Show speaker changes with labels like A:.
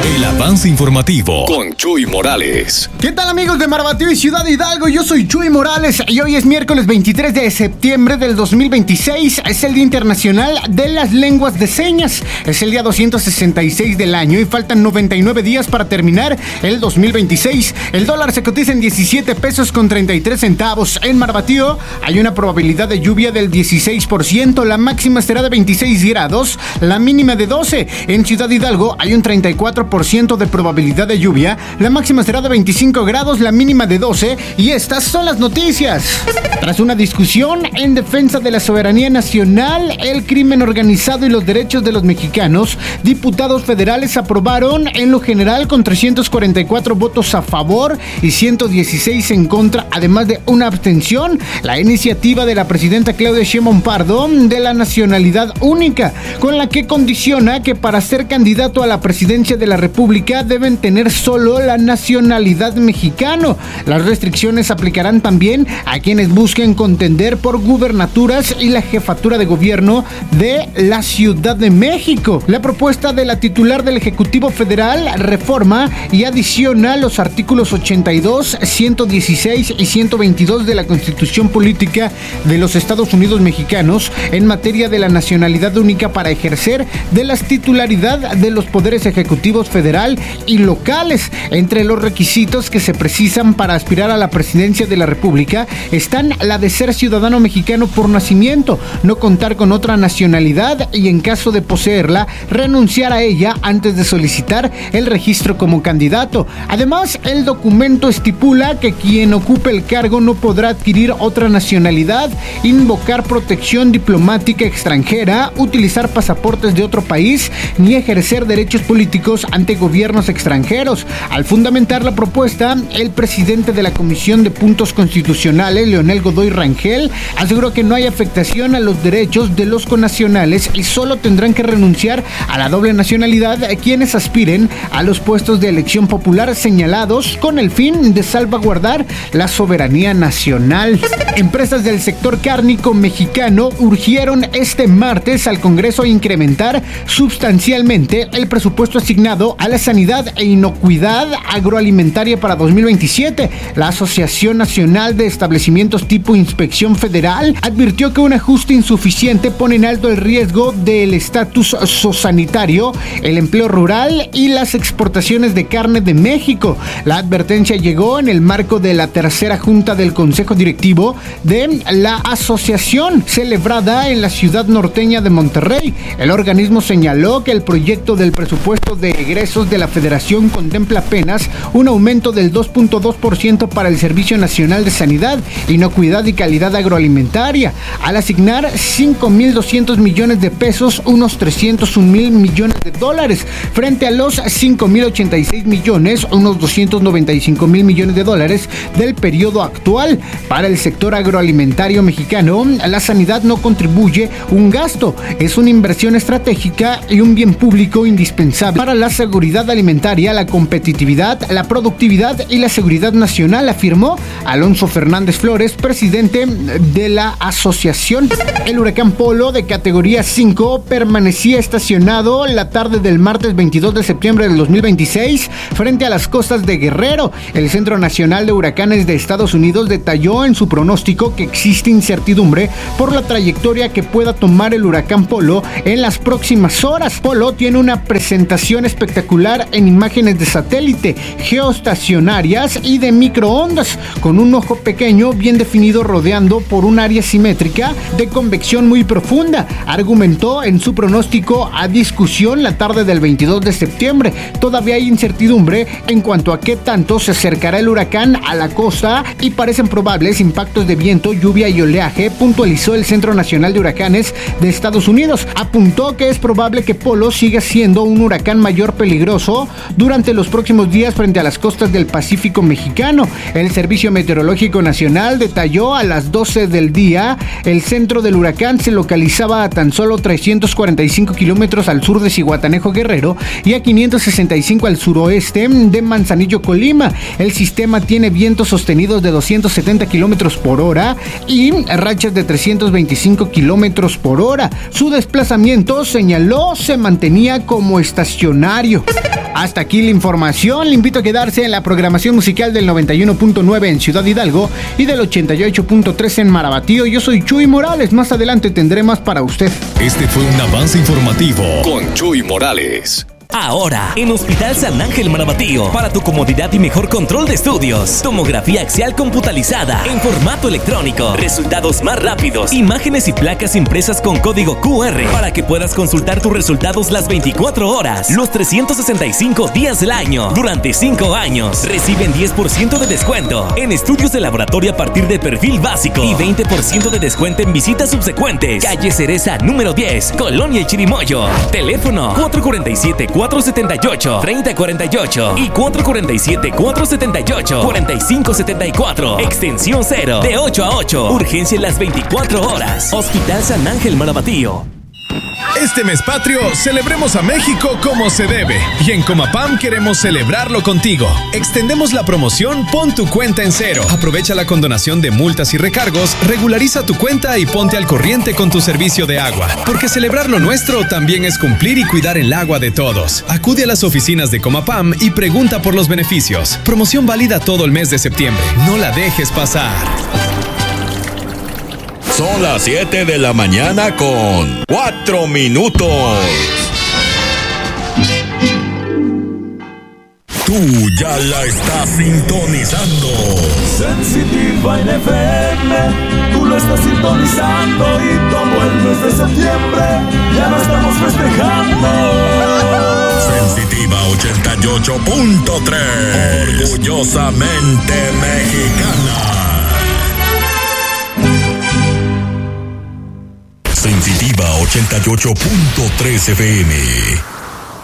A: El avance informativo con Chuy Morales.
B: ¿Qué tal, amigos de Marbatío y Ciudad Hidalgo? Yo soy Chuy Morales y hoy es miércoles 23 de septiembre del 2026. Es el Día Internacional de las Lenguas de Señas. Es el día 266 del año y faltan 99 días para terminar el 2026. El dólar se cotiza en 17 pesos con 33 centavos. En Marbatío hay una probabilidad de lluvia del 16%. La máxima será de 26 grados, la mínima de 12. En Ciudad Hidalgo hay un 34% de probabilidad de lluvia. La máxima será de 25 grados, la mínima de 12. Y estas son las noticias. Tras una discusión en defensa de la soberanía nacional, el crimen organizado y los derechos de los mexicanos, diputados federales aprobaron en lo general con 344 votos a favor y 116 en contra, además de una abstención, la iniciativa de la presidenta Claudia Sheinbaum Pardo de la nacionalidad única, con la que condiciona que para ser candidato a la presidencia de la República deben tener solo la nacionalidad mexicano. Las restricciones aplicarán también a quienes busquen contender por gubernaturas y la jefatura de gobierno de la Ciudad de México. La propuesta de la titular del Ejecutivo Federal reforma y adiciona los artículos 82, 116 y 122 de la Constitución Política de los Estados Unidos Mexicanos en materia de la nacionalidad única para ejercer de la titularidad de los poderes ejecutivos federal y locales. Entre los requisitos que se precisan para aspirar a la presidencia de la República están la de ser ciudadano mexicano por nacimiento, no contar con otra nacionalidad y, en caso de poseerla, renunciar a ella antes de solicitar el registro como candidato. Además, el documento estipula que quien ocupe el cargo no podrá adquirir otra nacionalidad, invocar protección diplomática extranjera, utilizar pasaportes de otro país, ni ejercer derechos políticos ante gobiernos extranjeros. Al fundamentar la propuesta, el presidente de la Comisión de Puntos Constitucionales, Leonel Godoy Rangel, aseguró que no hay afectación a los derechos de los connacionales y solo tendrán que renunciar a la doble nacionalidad quienes aspiren a los puestos de elección popular señalados con el fin de salvaguardar la soberanía nacional. Empresas del sector cárnico mexicano urgieron este martes al Congreso a incrementar sustancialmente el presupuesto asignado a la sanidad e inocuidad agroalimentaria para 2027. La Asociación Nacional de Establecimientos Tipo Inspección Federal advirtió que un ajuste insuficiente pone en alto el riesgo del estatus sociosanitario, el empleo rural y las exportaciones de carne de México. La advertencia llegó en el marco de la tercera junta del Consejo Directivo de la asociación, celebrada en la ciudad norteña de Monterrey. El organismo señaló que el proyecto del presupuesto de egresos de la Federación contempla apenas un aumento del 2.2% para el Servicio Nacional de Sanidad, Inocuidad y Calidad Agroalimentaria, al asignar 5.200 millones de pesos, unos 301.000 millones de dólares, frente a los 5.086 millones, unos 295.000 millones de dólares del periodo actual. Para el sector agroalimentario mexicano, la sanidad no contribuye un gasto, es una inversión estratégica y un bien público indispensable para la seguridad alimentaria, la competitividad, la productividad y la seguridad nacional, afirmó Alonso Fernández Flores, presidente de la asociación. El huracán Polo, de categoría 5, permanecía estacionado la tarde del martes 22 de septiembre del 2026 frente a las costas de Guerrero. El Centro Nacional de Huracanes de Estados Unidos detalló en su pronóstico que existe incertidumbre por la trayectoria que pueda tomar el huracán Polo en las próximas horas. Polo tiene una presentación espectacular en imágenes de satélite, geoestacionarias y de microondas, con un ojo pequeño bien definido rodeando por un área simétrica de convección muy profunda, argumentó en su pronóstico a discusión la tarde del 22 de septiembre. Todavía hay incertidumbre en cuanto a qué tanto se acercará el huracán a la costa y parecen probables impactos de viento, lluvia y oleaje, puntualizó el Centro Nacional de Huracanes de Estados Unidos. Apuntó que es probable que Polo siga siendo un huracán mayor peligroso durante los próximos días frente a las costas del Pacífico mexicano. El Servicio Meteorológico Nacional detalló a las 12 del día el centro del huracán se localizaba a tan solo 345 kilómetros al sur de Zihuatanejo, Guerrero, y a 565 al suroeste de Manzanillo, Colima. El sistema tiene vientos sostenidos de 270 kilómetros por hora y rachas de 325 kilómetros por hora. Su desplazamiento, señaló, se mantenía como estacionario Radio. Hasta aquí la información. Le invito a quedarse en la programación musical del 91.9 en Ciudad Hidalgo y del 88.3 en Marabatío. Yo soy Chuy Morales. Más adelante tendré más para usted.
A: Este fue un avance informativo con Chuy Morales.
C: Ahora, en Hospital San Ángel Marabatío, para tu comodidad y mejor control de estudios. Tomografía axial computarizada en formato electrónico. Resultados más rápidos. Imágenes y placas impresas con código QR para que puedas consultar tus resultados las 24 horas, los 365 días del año. Durante 5 años, reciben 10% de descuento en estudios de laboratorio a partir de perfil básico y 20% de descuento en visitas subsecuentes. Calle Cereza, número 10, Colonia El Chirimoyo. Teléfono 447-478-3048 y 447-478-4574. Extensión 0, de 8 a 8. Urgencia en las 24 horas. Hospital San Ángel Marabatío.
D: Este mes patrio, celebremos a México como se debe. Y en Comapam queremos celebrarlo contigo. Extendemos la promoción Pon tu cuenta en cero. Aprovecha la condonación de multas y recargos, regulariza tu cuenta y ponte al corriente con tu servicio de agua. Porque celebrar lo nuestro también es cumplir y cuidar el agua de todos. Acude a las oficinas de Comapam y pregunta por los beneficios. Promoción válida todo el mes de septiembre. No la dejes pasar.
E: Son las 7 de la mañana con 4 minutos. Tú ya la estás sintonizando.
F: Sensitiva en FM, tú lo estás sintonizando y todo el mes de septiembre ya lo estamos festejando.
E: Sensitiva 88.3, orgullosamente mexicana. Sensitiva 88.3 FM.